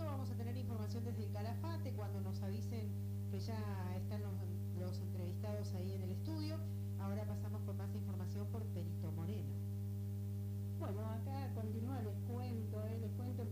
vamos a tener información desde el Calafate cuando nos avisen que ya están los entrevistados ahí en el estudio. Ahora pasamos con más información por Perito Moreno. Bueno, acá continúa, les cuento